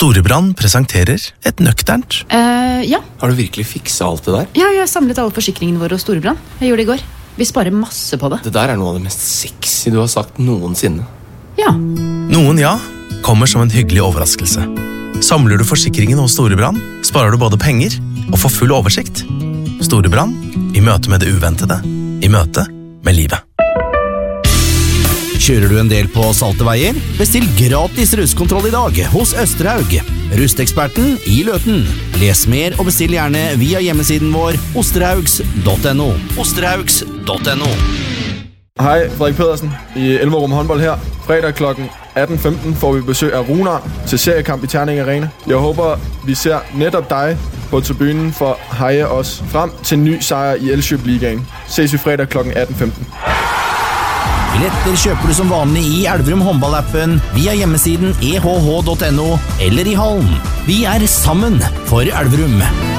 Storebrand presenterer et nøkternt. Ja. Har du virkelig fikset alt det der? Ja, jeg har samlet alle forsikringene våre hos Storebrand. Jeg gjorde det i går. Vi sparer masse på det. Det der er noe av det mest sexy du har sagt noensinne. Ja. Noen ja kommer som en hyggelig overraskelse. Samler du forsikringen hos Storebrand, sparer du både penger og får full oversikt. Storebrand, i møte med det uventede, i møte med livet. Kjører du en del på salte veier? Bestill gratis rustkontroll i dag hos Østerhaug. Rusteksperten i Løten. Les mer og bestill gjerne via hjemmesiden vår osterhaugs.no. Osterhaugs.no. Hej, Frederik Pedersen i Elverum håndbold her. Fredag kl. 18.15 får vi besøg af Runar til seriekamp i Terning Arena. Jeg håber, vi ser netop dig på tribunen for at heje os frem til en ny sejr i Elkjøp Ligaen. Ses vi fredag kl. 18.15. Billetter kjøper du som vanlig i Elverum håndballappen via hjemmesiden ehh.no eller i hallen. Vi er sammen for Elverum.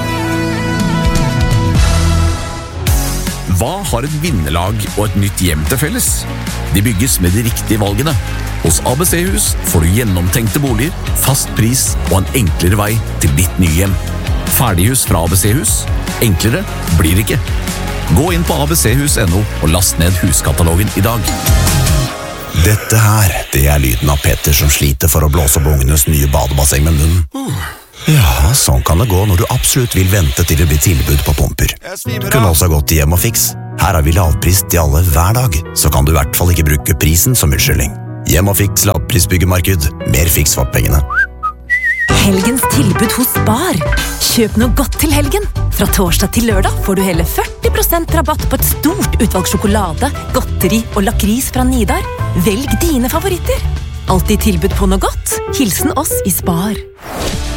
Hva har et vinnerlag og et nytt hjem til felles? De bygges med de riktige valgene. Hos ABC-hus får du gjennomtenkte boliger, fast pris og en enklere vei til ditt nye hjem. Ferdighus fra ABC-hus. Enklere blir det ikke. Gå inn på abchus.no og last ned huskatalogen i dag. Dette her, det er lyden av Petter som sliter for å blåse opp ungenes nye badebasseng med munnen. Ja, sånn kan det gå når du absolutt vil vente til det blir tilbud på pumper. Kunne også gått til Hjem og Fiks. Her har vi lavpris til alle hver dag, så kan du i hvert fall ikke bruke prisen som unnskyldning. Hjem og Fiks lavprisbyggemarked. Mer fiks for pengene. Helgens tilbud hos Spar. Kjøp noe godt til helgen. Fra torsdag til lørdag får du hele 40% rabatt på et stort utvalg sjokolade, godteri og lakris fra Nidar. Velg dine favoritter. Alltid tilbud på noe godt. Hilsen oss i Spar.